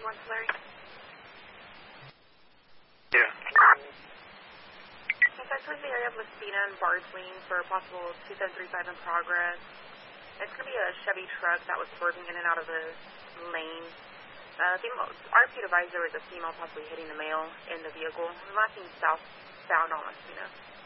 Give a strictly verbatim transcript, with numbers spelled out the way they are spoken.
one to Larry. Yeah. Yes, I towards the area of Messina and Bardsley for possible two seven three five in progress. It's going to be a Chevy truck that was swerving in and out of the lane. Uh, female, R P advisor is a female possibly hitting the male in the vehicle. Last seen southbound on Messina.